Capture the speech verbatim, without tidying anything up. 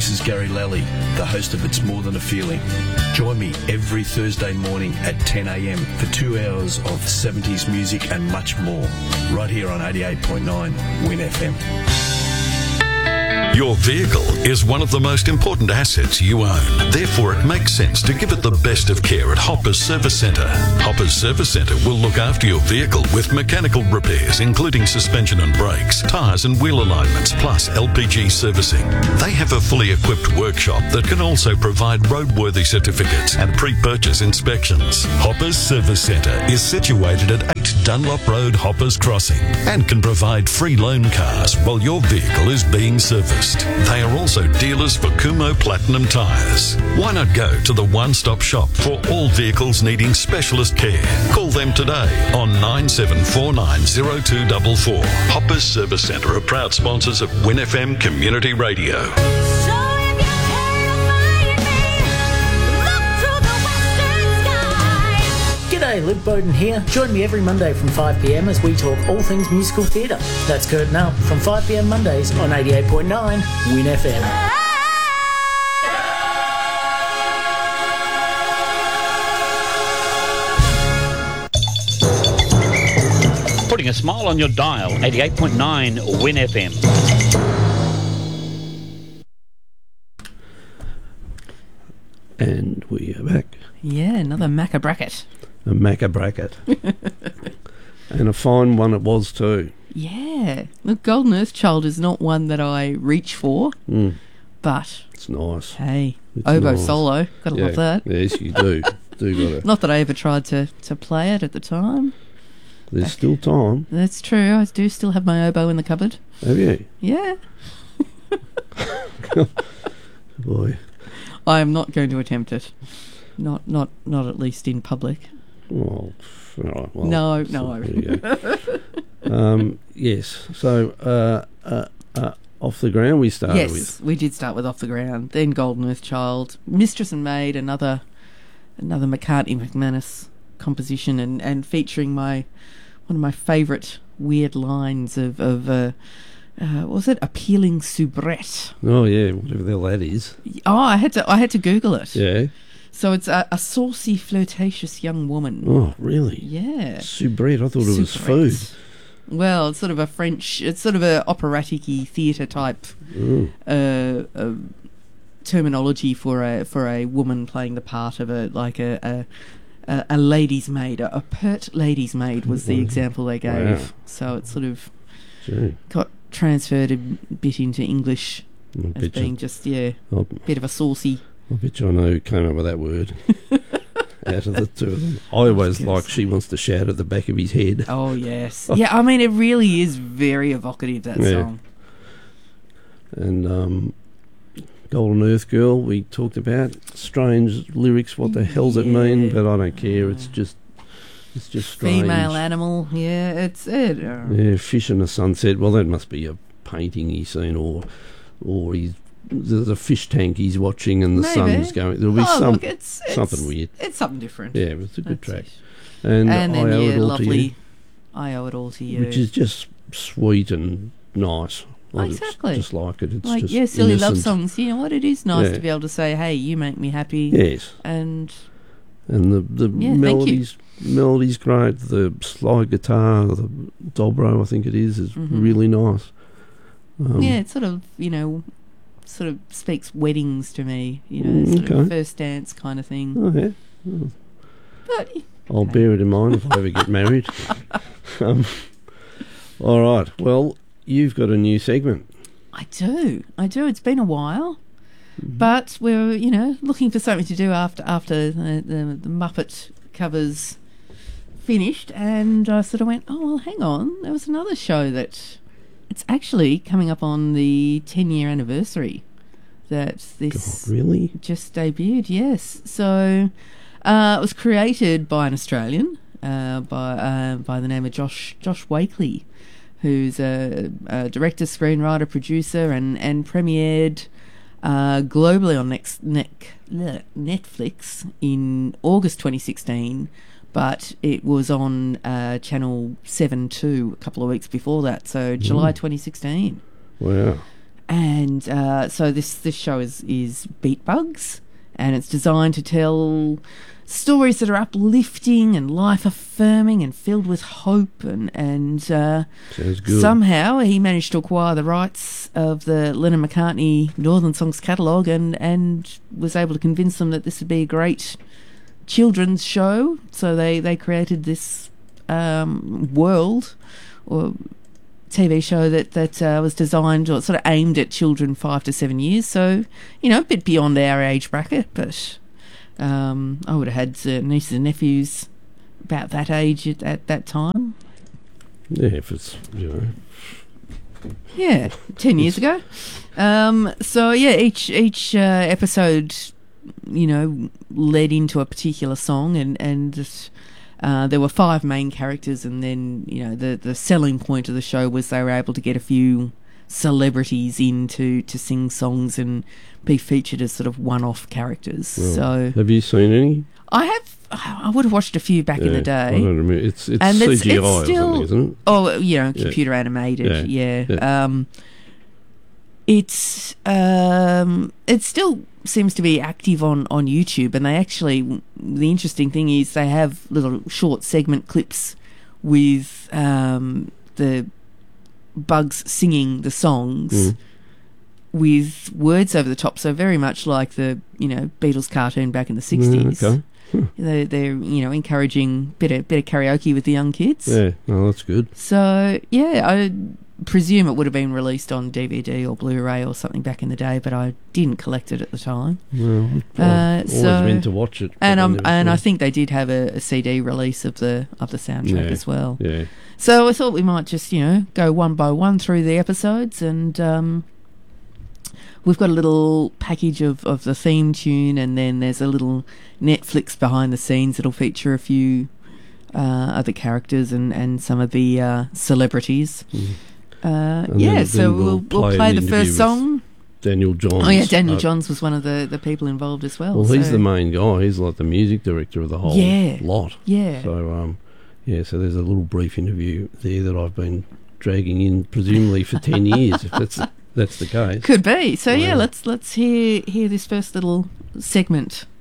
This is Gary Lally, the host of It's More Than a Feeling. Join me every Thursday morning at ten a m for two hours of seventies music and much more, right here on eighty-eight point nine Win F M. Your vehicle is one of the most important assets you own. Therefore, it makes sense to give it the best of care at Hoppers Service Centre. Hoppers Service Centre will look after your vehicle with mechanical repairs, including suspension and brakes, tyres and wheel alignments, plus L P G servicing. They have a fully equipped workshop that can also provide roadworthy certificates and pre-purchase inspections. Hoppers Service Centre is situated at eight Dunlop Road, Hoppers Crossing, and can provide free loan cars while your vehicle is being serviced. They are also dealers for Kumho Platinum Tyres. Why not go to the one-stop shop for all vehicles needing specialist care? Call them today on nine seven four nine zero two four four. Hoppers Service Centre are proud sponsors of Win F M Community Radio. G'day, Luke Bowden here. Join me every Monday from five p m as we talk all things musical theatre. That's Curtain Up from five p m Mondays on eighty-eight point nine Win F M. Putting a smile on your dial, eighty-eight point nine Win F M. And we are back. Yeah, another Macca bracket. A Macca bracket. And a fine one it was too. Yeah. Look, Golden Earth Child is not one that I reach for, mm. but... It's nice. Hey, it's oboe nice. solo. Gotta yeah. love that. Yes, you do. do gotta. Not that I ever tried to, to play it at the time. There's Back. still time. That's true. I do still have my oboe in the cupboard. Have you? Yeah. Boy. I am not going to attempt it. Not not not at least in public. Oh, right, well, no, so no. There you go. um, yes. So, uh, uh, uh, Off the Ground we started yes, with. Yes, we did start with Off the Ground. Then Golden Earth Child, Mistress and Maid, another another McCartney McManus composition, and, and featuring my one of my favourite weird lines of of. Uh, Uh, what was it appealing soubrette? Oh yeah, whatever the hell that is. Oh, I had to I had to Google it. Yeah. So it's a, a saucy, flirtatious young woman. Oh, really? Yeah. Soubrette. I thought it was food. Well, it's sort of a French. It's sort of a operatic-y theatre type uh, uh, terminology for a for a woman playing the part of a like a. a A, a lady's maid, a, a pert lady's maid was the example they gave. Wow. So it sort of Gee. got transferred a bit into English I as being you, just, yeah, a I'll, bit of a saucy. I bet you I know who came up with that word out of the two of them. I always like She Wants to Shout at the back of his head. Oh, yes. Yeah, I mean, it really is very evocative, that yeah. song. And um, Golden Earth Girl, we talked about. Strange lyrics, what the hell's it mean? But I don't care, it's just it's just strange. Female animal, yeah, it's it. Uh, yeah, fish in the sunset. Well, that must be a painting he's seen, or or he's there's a fish tank he's watching and the Maybe. sun's going. There'll be oh, some look, it's, it's, something weird. It's something different. Yeah, it's a good That's track. it. And, and then, I Owe yeah, It All lovely to You, I Owe It All to You. which is just sweet and nice. I exactly. Just, just like it. It's like, just yeah, silly innocent. love songs. You know what? It is nice Yeah. to be able to say, hey, you make me happy. Yes. And And the, the Yeah, thank melodies melodies great. The slide guitar, the dobro, I think it is, is Mhm. really nice. Um, yeah, it sort of, you know, sort of speaks weddings to me. You know, Mm, sort of okay. first dance kind of thing. Oh, yeah. Oh. But I'll bear it in mind if I ever get married. um, all right. Well, you've got a new segment. I do. I do. It's been a while. But we're, you know, looking for something to do after after the, the, the Muppet covers finished, and I sort of went, oh, well, hang on. There was another show that it's actually coming up on the ten-year anniversary that this God, really? just debuted, yes. So uh, it was created by an Australian uh, by uh, by the name of Josh Josh Wakely, who's a, a director, screenwriter, producer, and, and premiered uh, globally on next, nec, Netflix in August twenty sixteen, but it was on uh, Channel seven two a couple of weeks before that, so July Mm. twenty sixteen. Wow. And uh, so this, this show is, is Beat Bugs, and it's designed to tell stories that are uplifting and life-affirming and filled with hope. And, and uh, Sounds good. somehow he managed to acquire the rights of the Lennon-McCartney Northern Songs catalogue and, and was able to convince them that this would be a great children's show. So they, they created this um, world or T V show that, that uh, was designed or sort of aimed at children five to seven years. So, you know, a bit beyond our age bracket, but um, I would have had uh, nieces and nephews about that age at, at that time. Yeah, if it's, you know. Yeah, ten years ago. Um, so, yeah, each each uh, episode, you know, led into a particular song, and, and uh, there were five main characters, and then, you know, the, the selling point of the show was they were able to get a few celebrities in to, to sing songs and be featured as sort of one-off characters. Well, so have you seen any? I have. I would have watched a few back in Yeah, the day. I don't remember. It's, it's And C it's- G I it's or still- something, isn't it? Oh, you know, Yeah. computer animated, yeah. Yeah, yeah. Um, it's um, it still seems to be active on, on YouTube, and they actually, the interesting thing is they have little short segment clips with um, the Bugs singing the songs Mm. with words over the top, so very much like the, you know, Beatles cartoon back in the sixties. Yeah, okay. They're, they're, you know, encouraging bit of, bit of karaoke with the young kids. Yeah, no, that's good. So, yeah, I presume it would have been released on D V D or Blu-ray or something back in the day, but I didn't collect it at the time. Well, Uh, I've always so- meant to watch it. but And I um, never and saw I it. think they did have a, a C D release of the of the soundtrack Yeah, as well. Yeah. So I thought we might just, you know, go one by one through the episodes, and um, we've got a little package of, of the theme tune, and then there's a little Netflix behind the scenes that'll feature a few uh, other characters and, and some of the uh, celebrities. Mm. Uh, And yeah, then- so then we'll, we'll we'll play play an the interview first with song. Daniel Johns. Oh yeah, Daniel Uh, Johns was one of the, the people involved as well. Well, he's so- the main guy. He's like the music director of the whole Yeah. lot. Yeah. So, um, yeah, so there's a little brief interview there that I've been dragging in, presumably for ten years, if that's that's the case. Could be. So yeah, Wow. let's let's hear hear this first little segment.